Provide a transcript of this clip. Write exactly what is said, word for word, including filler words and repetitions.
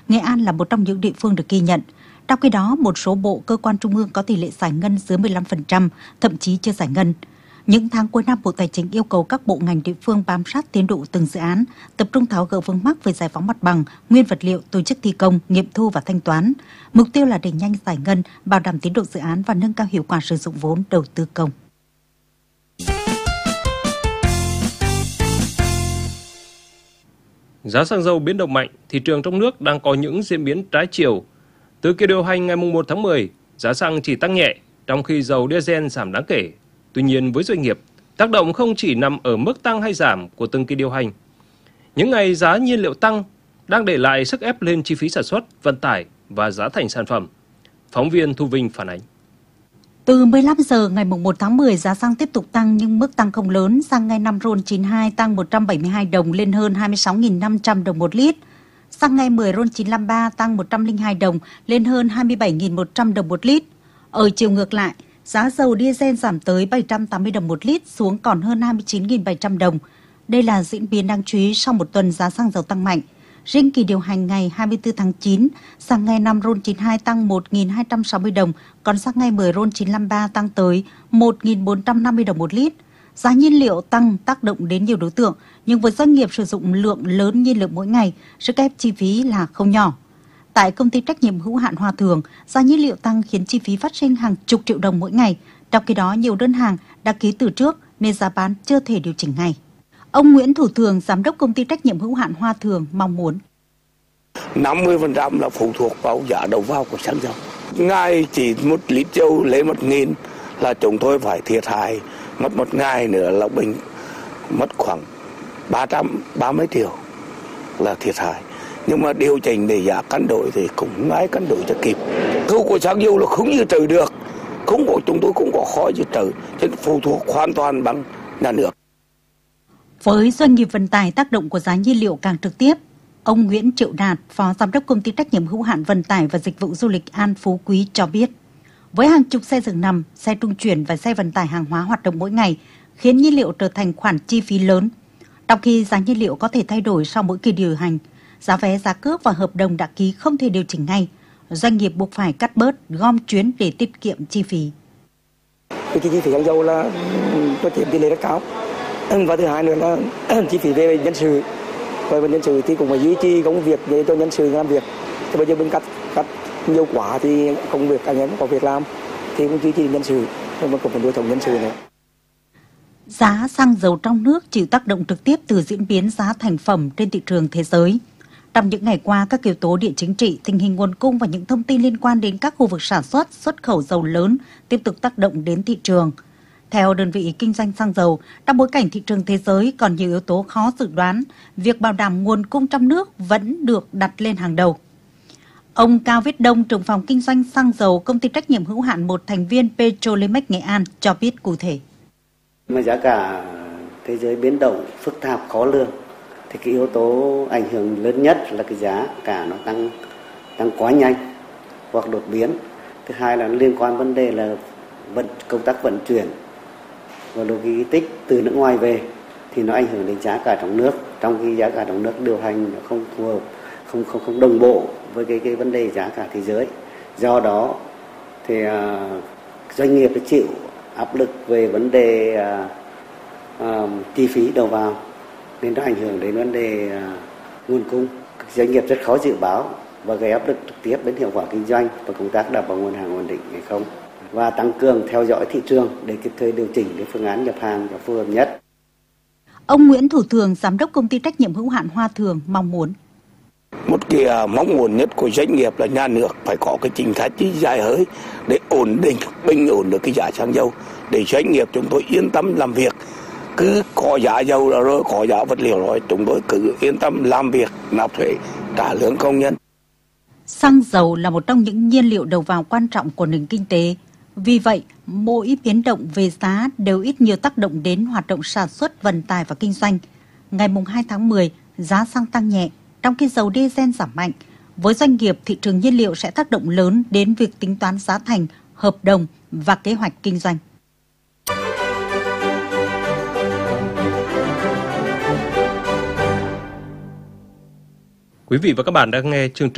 Nghệ An là một trong những địa phương được ghi nhận. Trong khi đó, một số bộ cơ quan trung ương có tỷ lệ giải ngân dưới mười lăm phần trăm, thậm chí chưa giải ngân. Những tháng cuối năm, Bộ Tài chính yêu cầu các bộ ngành địa phương bám sát tiến độ từng dự án, tập trung tháo gỡ vướng mắc về giải phóng mặt bằng, nguyên vật liệu, tổ chức thi công, nghiệm thu và thanh toán. Mục tiêu là đẩy nhanh giải ngân, bảo đảm tiến độ dự án và nâng cao hiệu quả sử dụng vốn đầu tư công. Giá xăng dầu biến động mạnh, thị trường trong nước đang có những diễn biến trái chiều. Từ kỳ điều hành ngày mùng một tháng mười, giá xăng chỉ tăng nhẹ, trong khi dầu diesel giảm đáng kể. Tuy nhiên với doanh nghiệp, tác động không chỉ nằm ở mức tăng hay giảm của từng kỳ điều hành. Những ngày giá nhiên liệu tăng đang để lại sức ép lên chi phí sản xuất, vận tải và giá thành sản phẩm. Phóng viên Thu Vinh phản ánh. Từ mười lăm giờ ngày mùng một tháng mười, giá xăng tiếp tục tăng nhưng mức tăng không lớn. Xăng E năm RON chín mươi hai tăng một trăm bảy mươi hai đồng lên hơn hai mươi sáu nghìn năm trăm đồng một lít. Xăng E mười RON chín lăm ba tăng một trăm lẻ hai đồng lên hơn hai mươi bảy nghìn một trăm đồng một lít. Ở chiều ngược lại, giá dầu diesel giảm tới bảy trăm tám mươi đồng một lít xuống còn hơn hai mươi chín nghìn bảy trăm đồng. Đây là diễn biến đáng chú ý sau một tuần giá xăng dầu tăng mạnh. Riêng kỳ điều hành ngày hai mươi tư tháng chín, xăng E năm RON chín mươi hai tăng một nghìn hai trăm sáu mươi đồng, còn xăng E mười RON chín lăm ba tăng tới một nghìn bốn trăm năm mươi đồng một lít. Giá nhiên liệu tăng tác động đến nhiều đối tượng, nhưng với doanh nghiệp sử dụng lượng lớn nhiên liệu mỗi ngày, sức ép chi phí là không nhỏ. Tại công ty trách nhiệm hữu hạn Hòa Thường, giá nhiên liệu tăng khiến chi phí phát sinh hàng chục triệu đồng mỗi ngày. Trong khi đó, nhiều đơn hàng đã ký từ trước nên giá bán chưa thể điều chỉnh ngay. Ông Nguyễn Thủ Thường, giám đốc công ty trách nhiệm hữu hạn Hòa Thường mong muốn năm mươi phần trăm là phụ thuộc vào giá đầu vào của xăng dầu. Ngày chỉ một lít dầu lên một nghìn là chúng tôi phải thiệt hại, mất một ngày nữa là bình mất khoảng ba trăm ba mươi triệu là thiệt hại. Nhưng mà điều chỉnh để giá cân đối thì cũng ai cân đối cho kịp. Thu của xăng dầu là không dự trữ được, không có chúng tôi cũng có khó dự trữ, nên phụ thuộc hoàn toàn bằng nhà nước. Với doanh nghiệp vận tải, tác động của giá nhiên liệu càng trực tiếp. Ông Nguyễn Triệu Đạt, Phó Giám đốc Công ty trách nhiệm hữu hạn Vận tải và Dịch vụ Du lịch An Phú Quý cho biết, với hàng chục xe giường nằm, xe trung chuyển và xe vận tải hàng hóa hoạt động mỗi ngày, khiến nhiên liệu trở thành khoản chi phí lớn. Trong khi giá nhiên liệu có thể thay đổi sau mỗi kỳ điều hành, giá vé, giá cước và hợp đồng đã ký không thể điều chỉnh ngay, doanh nghiệp buộc phải cắt bớt, gom chuyến để tiết kiệm chi phí. Cái chi phí xăng dầu là có chiếm tỷ lệ rất cao, và thứ hai nữa là chi phí về nhân sự. Về nhân sự thì cũng phải duy trì công việc để cho nhân sự làm việc. Thì bây giờ mình cắt cắt nhiều quá thì công việc anh em có việc làm thì cũng duy trì nhân sự, nhưng mà cũng phải nuôi sống nhân sự nữa. Giá xăng dầu trong nước chịu tác động trực tiếp từ diễn biến giá thành phẩm trên thị trường thế giới. Trong những ngày qua, các yếu tố địa chính trị, tình hình nguồn cung và những thông tin liên quan đến các khu vực sản xuất, xuất khẩu dầu lớn tiếp tục tác động đến thị trường. Theo đơn vị kinh doanh xăng dầu, trong bối cảnh thị trường thế giới còn nhiều yếu tố khó dự đoán, việc bảo đảm nguồn cung trong nước vẫn được đặt lên hàng đầu. Ông Cao Viết Đông, trưởng phòng kinh doanh xăng dầu, công ty trách nhiệm hữu hạn một thành viên Petrolimex Nghệ An cho biết cụ thể. Mà giá cả thế giới biến động phức tạp khó lường, thì cái yếu tố ảnh hưởng lớn nhất là cái giá cả nó tăng tăng quá nhanh hoặc đột biến. Thứ hai là liên quan vấn đề là vận công tác vận chuyển và logistics từ nước ngoài về thì nó ảnh hưởng đến giá cả trong nước, trong khi giá cả trong nước điều hành nó không phù hợp, không không không đồng bộ với cái cái vấn đề giá cả thế giới. Do đó thì uh, doanh nghiệp phải chịu áp lực về vấn đề uh, uh, chi phí đầu vào, nên nó ảnh hưởng đến vấn đề uh, nguồn cung. Doanh nghiệp rất khó dự báo và gây áp lực trực tiếp đến hiệu quả kinh doanh và công tác đảm bảo nguồn hàng ổn định hay không, và tăng cường theo dõi thị trường để kịp thời điều chỉnh cái phương án nhập hàng cho phù hợp nhất. Ông Nguyễn Thủ Thường, giám đốc công ty trách nhiệm hữu hạn Hòa Thường mong muốn. Một cái mong muốn nhất của doanh nghiệp là nhà nước phải có cái chính sách dài hơi để ổn định, bình ổn được cái giá xăng dầu, để doanh nghiệp chúng tôi yên tâm làm việc. Cứ có giá dầu rồi, có giá vật liệu rồi, chúng tôi cứ yên tâm làm việc, nộp thuế, trả lương công nhân. Xăng dầu là một trong những nhiên liệu đầu vào quan trọng của nền kinh tế. Vì vậy, mỗi biến động về giá đều ít nhiều tác động đến hoạt động sản xuất, vận tải và kinh doanh. Ngày hai tháng mười, giá xăng tăng nhẹ, trong khi dầu diesel giảm mạnh. Với doanh nghiệp, thị trường nhiên liệu sẽ tác động lớn đến việc tính toán giá thành, hợp đồng và kế hoạch kinh doanh. Quý vị và các bạn đang nghe chương trình